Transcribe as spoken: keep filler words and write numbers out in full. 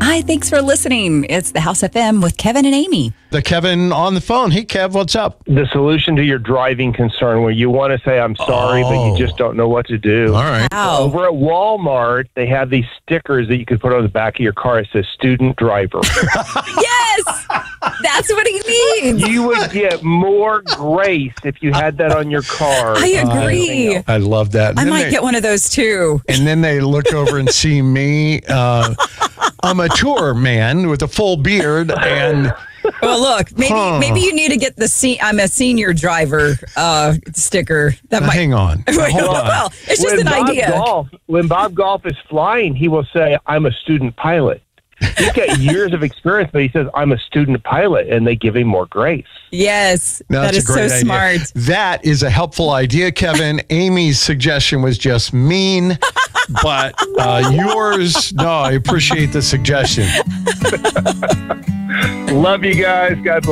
Hi, thanks for listening. It's the House F M with Kevin and Amy. The Kevin on the phone. Hey, Kev, what's up? The solution to your driving concern where you want to say, I'm sorry, Oh. but you just don't know what to do. All right. Wow. Over at Walmart, they have these stickers that you can put on the back of your car. It says student driver. Yes! That's what he means. You would get more grace if you had that on your car. I agree. Uh, I love that. And I then might they, get one of those too. And then they look over and see me. Uh, I'm a tour man with a full beard, and Well, look, maybe Huh. maybe you need to get the se- I'm a senior driver uh, sticker. That might. hang on. Wait, Hold on. well, it's just when an Bob idea. Golf, when Bob Golf is flying, he will say, I'm a student pilot. He's got years of experience, but he says, I'm a student pilot, and they give him more grace. Yes, No, that that's is a great so idea. smart. That is a helpful idea, Kevin. Amy's suggestion was just mean, but uh, yours, no, I appreciate the suggestion. Love you guys. God bless.